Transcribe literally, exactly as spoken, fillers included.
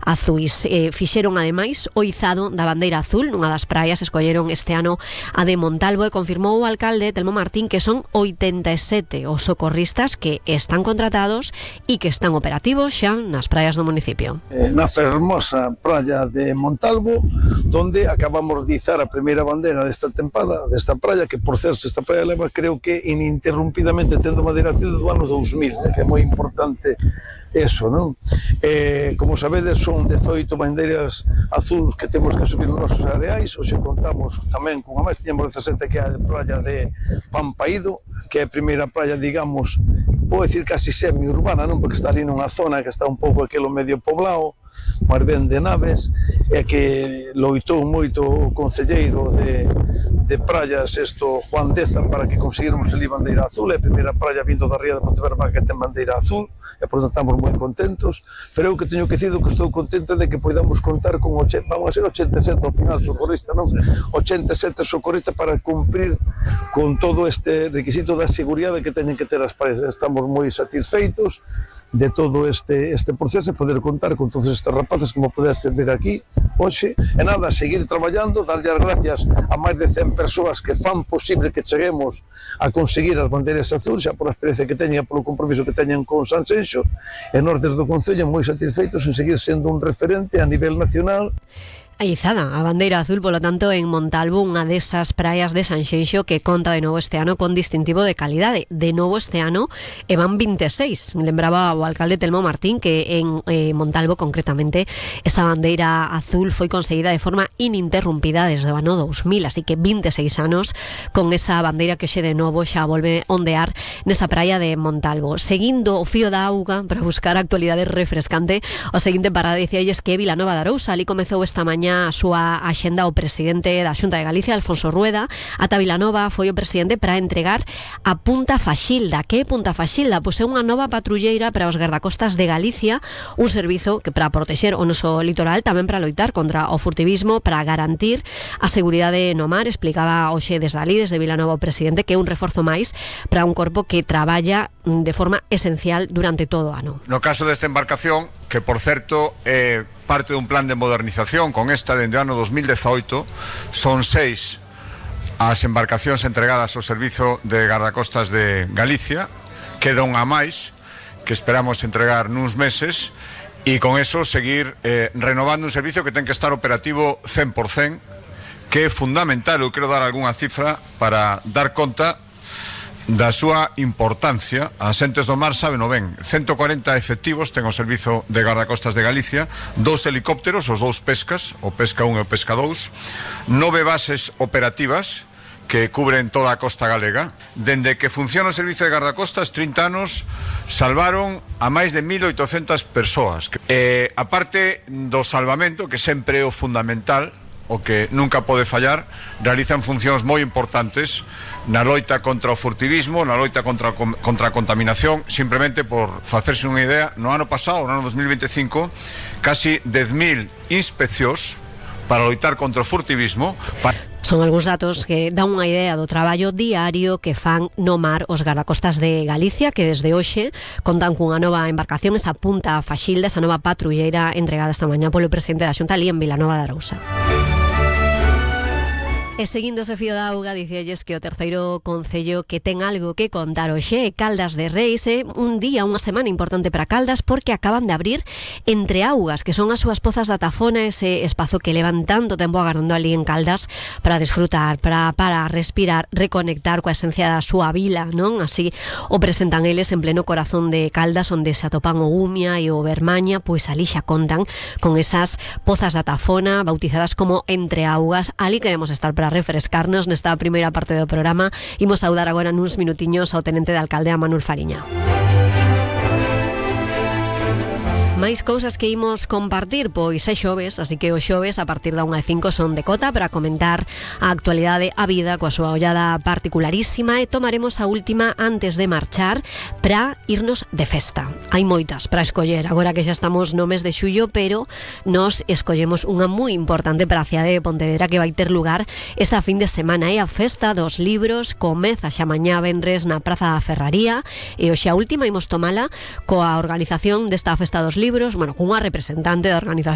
azuis. Eh, fixeron ademais o izado da bandeira azul nunha das praias, escolleron este ano a de Montalvo, e confirmou o alcalde Telmo Martín que son oitenta e sete os socorristas que están contratados e que están operativos xa nas praias do municipio. Eh, na fermosa praia de Montalvo, donde acabamos de izar a primeira bandeira desta tempada, desta praia, que por certo esta praia leva creo que ininterrumpidamente tendo madeira azul do ano dous mil, eh, que é moi importante eso, non? Eh, como sabedes, son dezoito bandeiras azules que temos que subir nos nosos areais. Hoxe contamos tamén con a máis, tiñamos dezasete, que é a praia de Pampaído, que é a primeira praia, digamos, vou decir casi semi-urbana, non? Porque está ali nunha zona que está un pouco aquilo medio poblado, máis ben de naves, e que loitou moito o concelleiro de, de praias, isto, Juan Deza, para que conseguirmos ali bandeira azul. É a primeira praia vindo da ría de Pontevedra que ten bandeira azul, e por tanto estamos moi contentos. Pero eu que teño que decir que estou contento de que podamos contar con oche, vamos a ser oitenta e sete ao final socorristas, non? oitenta e sete socorristas para cumprir con todo este requisito da seguridade que teñen que ter as praias. Estamos moi satisfeitos de todo este, este proceso, poder contar con todos estes rapaces, como podes ver aquí hoxe. E nada, seguir traballando, darlle as gracias a máis de cen persoas que fan posible que cheguemos a conseguir as bandeiras azules, xa por a experiencia que teñen e polo compromiso que teñen con Sanxenxo, e nós desde o Concello moi satisfeitos en seguir sendo un referente a nivel nacional. A izada a bandeira azul, polo tanto, en Montalvo, unha desas praias de Sanxenxo que conta de novo este ano con distintivo de calidade. De novo este ano e van vinte e seis. Lembraba o alcalde Telmo Martín que en eh, Montalvo, concretamente, esa bandeira azul foi conseguida de forma ininterrumpida desde o ano dous mil, así que vinte e seis anos con esa bandeira que xe de novo xa volve ondear nesa praia de Montalvo. Seguindo o fío da auga para buscar a actualidade refrescante, o seguinte parada dicíalles que Vilanova de Arousa, ali comezou esta mañá a súa axenda o presidente da Xunta de Galicia, Alfonso Rueda. Ata Vilanova foi o presidente para entregar a Punta Faxilda. Que é Punta Faxilda? Pois é unha nova patrulleira para os gardacostas de Galicia, un servizo que para protexer o noso litoral, tamén para loitar contra o furtivismo, para garantir a seguridade no mar. Explicaba hoxe desde ali, desde Vilanova, o presidente, que é un reforzo máis para un corpo que traballa de forma esencial durante todo o ano. No caso desta embarcación, que por certo é eh, parte dun plan de modernización con esta dende o ano dos mil dezaoito, son seis as embarcacións entregadas ao Servizo de Gardacostas de Galicia, queda unha máis que esperamos entregar nuns meses, e con eso seguir eh, renovando un servizo que ten que estar operativo cen por cen, que é fundamental. Eu quero dar algunha cifra para dar conta da súa importancia. As entes do mar saben o ben. ciento cuarenta efectivos ten o Servizo de Gardacostas de Galicia, dos helicópteros, os dous pescas, o Pesca un e o Pesca dous, nove bases operativas que cubren toda a costa galega. Dende que funciona o Servizo de Gardacostas, trinta anos, salvaron a máis de mil oitocentas persoas. E, a parte do salvamento, que sempre é o fundamental, o que nunca pode fallar, realizan funcións moi importantes na loita contra o furtivismo, na loita contra, contra a contaminación. Simplemente por facerse unha idea, no ano pasado, no ano dos mil veinticinco, casi dez mil inspeccións para loitar contra o furtivismo. Son algúns datos que dan unha idea do traballo diario que fan no mar os gardacostas de Galicia, que desde hoxe contan cunha nova embarcación, esa Punta Faxilda, esa nova patrulleira entregada esta mañá polo presidente da Xunta ali en Vilanova de Arousa. E seguindo ese fío da auga, dicíalles que o terceiro concello que ten algo que contar hoxe é Caldas de Reis. É un día, unha semana importante para Caldas, porque acaban de abrir Entre Augas, que son as súas pozas da Tafona, ese espazo que levan tanto tempo agardando ali en Caldas para desfrutar, para, para respirar, reconectar coa esencia da súa vila, non? Así o presentan eles en pleno corazón de Caldas, onde se atopan o Umia e o Bermaña. Pois ali xa contan con esas pozas da Tafona bautizadas como Entre Augas. Ali queremos estar para refrescarnos nesta primeira parte do programa. Imos saudar agora nuns minutiños ao tenente de alcalde, a Manuel Fariña. Máis cousas que imos compartir, pois é xoves, así que os xoves a partir da unha e cinco son de cota para comentar a actualidade, a vida, coa súa ollada particularísima, e tomaremos a última antes de marchar para irnos de festa. Hai moitas para escoller, agora que xa estamos no mes de xullo, pero nos escollemos unha moi importante para a cidade de Pontevedra que vai ter lugar esta fin de semana. É a Festa dos Libros, comeza xa mañá venres na Praza da Ferraría, e hoxe a última imos tomala coa organización desta Festa dos Libros, bueno, cunha representante da organización